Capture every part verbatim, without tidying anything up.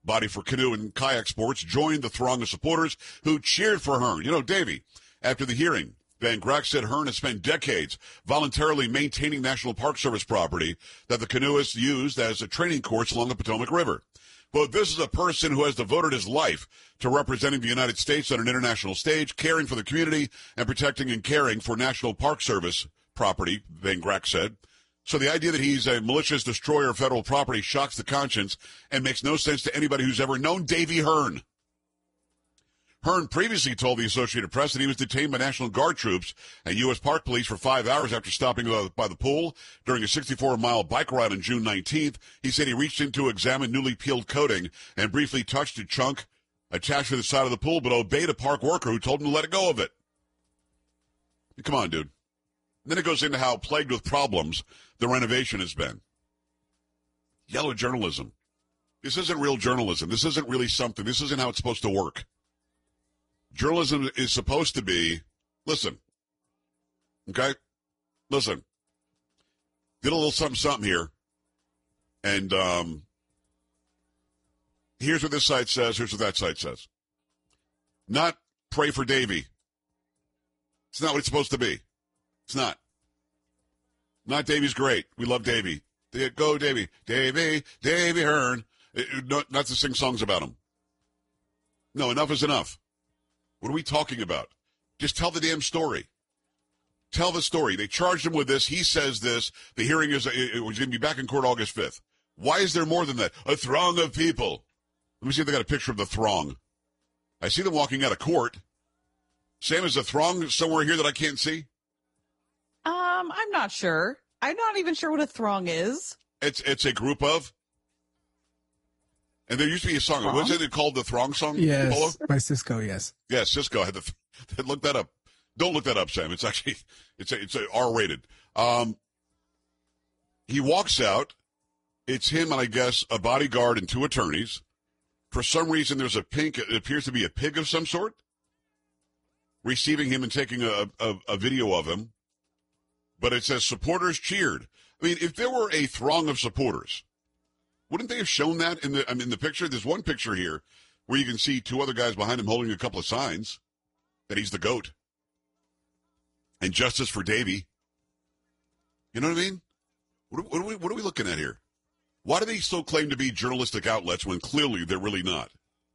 body for canoe and kayak sports, joined the throng of supporters who cheered for Hearn. You know, Davey, after the hearing, Van Grack said Hearn has spent decades voluntarily maintaining National Park Service property that the canoeists used as a training course along the Potomac River. But this is a person who has devoted his life to representing the United States on an international stage, caring for the community, and protecting and caring for National Park Service property, Van Grack said. So the idea that he's a malicious destroyer of federal property shocks the conscience and makes no sense to anybody who's ever known Davey Hearn. Hearn previously told the Associated Press that he was detained by National Guard troops and U S Park Police for five hours after stopping by the pool during a sixty-four mile bike ride on June nineteenth. He said he reached in to examine newly peeled coating and briefly touched a chunk attached to the side of the pool, but obeyed a park worker who told him to let go of it. Come on, dude. Then it goes into how plagued with problems the renovation has been. Yellow journalism. This isn't real journalism. This isn't really something. This isn't how it's supposed to work. Journalism is supposed to be, listen, okay? Listen. Did a little something, something here. And um, here's what this site says. Here's what that site says. Not pray for Davey. It's not what it's supposed to be. It's not. Not Davey's great. We love Davey. Go, Davey. Davey, Davey Hearn. It, not, not to sing songs about him. No, enough is enough. What are we talking about? Just tell the damn story. Tell the story. They charged him with this. He says this. The hearing is it was going to be back in court August fifth. Why is there more than that? A throng of people. Let me see if they got a picture of the throng. I see them walking out of court. Sam, is the throng somewhere here that I can't see? Um, I'm not sure. I'm not even sure what a throng is. It's it's a group of. And there used to be a song. What's it called? The Throng song? Yes, Polo? by Cisco. Yes. Yeah, Cisco had the. Th- look that up. Don't look that up, Sam. It's actually it's a, it's a R rated. Um, he walks out. It's him and I guess a bodyguard and two attorneys. For some reason, there's a pink. It appears to be a pig of some sort. Receiving him and taking a, a, a video of him. But it says supporters cheered. I mean, if there were a throng of supporters, wouldn't they have shown that in the I mean, the picture? There's one picture here where you can see two other guys behind him holding a couple of signs that he's the GOAT. And justice for Davey. You know what I mean? What, what, are we, what are we looking at here? Why do they still claim to be journalistic outlets when clearly they're really not?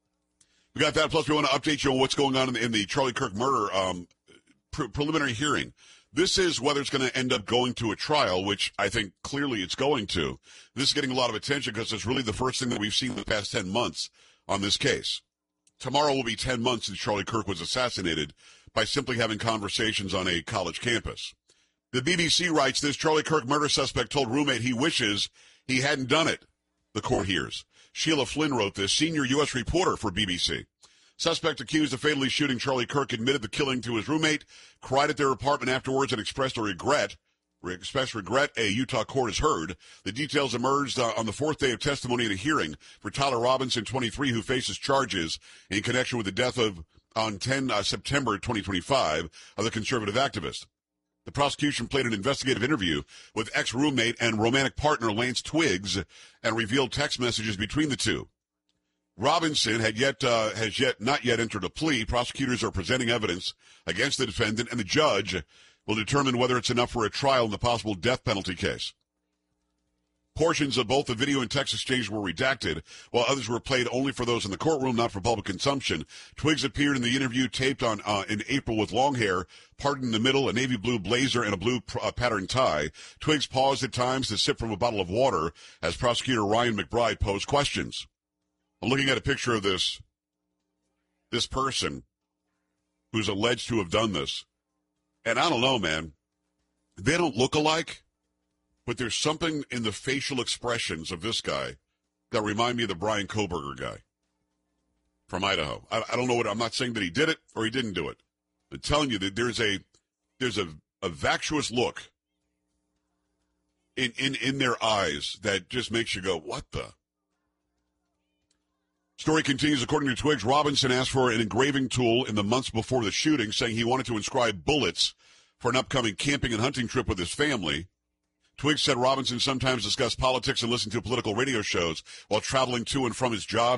We got that. Plus, we want to update you on what's going on in the, in the Charlie Kirk murder um, pre- preliminary hearing. This is whether it's going to end up going to a trial, which I think clearly it's going to. This is getting a lot of attention because it's really the first thing that we've seen in the past ten months on this case. Tomorrow will be ten months since Charlie Kirk was assassinated by simply having conversations on a college campus. The B B C writes this: Charlie Kirk murder suspect told roommate he wishes he hadn't done it, the court hears. Sheila Flynn wrote this, senior U S reporter for B B C. Suspect accused of fatally shooting Charlie Kirk admitted the killing to his roommate, cried at their apartment afterwards, and expressed a regret. Expressed regret, a Utah court has heard. The details emerged uh, on the fourth day of testimony in a hearing for Tyler Robinson, twenty-three, who faces charges in connection with the death of, on ten uh, September twenty twenty-five, of the conservative activist. The prosecution played an investigative interview with ex-roommate and romantic partner Lance Twiggs and revealed text messages between the two. Robinson had yet uh, has yet not yet entered a plea. Prosecutors are presenting evidence against the defendant, and the judge will determine whether it's enough for a trial in the possible death penalty case. Portions of both the video and text exchange were redacted, while others were played only for those in the courtroom, not for public consumption. Twiggs appeared in the interview taped on uh, in April with long hair, parted in the middle, a navy blue blazer, and a blue uh, patterned tie. Twiggs paused at times to sip from a bottle of water as prosecutor Ryan McBride posed questions. I'm looking at a picture of this, this person who's alleged to have done this. And I don't know, man. They don't look alike, but there's something in the facial expressions of this guy that remind me of the Brian Koberger guy from Idaho. I, I don't know what, I'm not saying that he did it or he didn't do it. I'm telling you that there's a, there's a, a vacuous look in, in, in their eyes that just makes you go, what the? Story continues. According to Twiggs, Robinson asked for an engraving tool in the months before the shooting, saying he wanted to inscribe bullets for an upcoming camping and hunting trip with his family. Twiggs said Robinson sometimes discussed politics and listened to political radio shows while traveling to and from his job.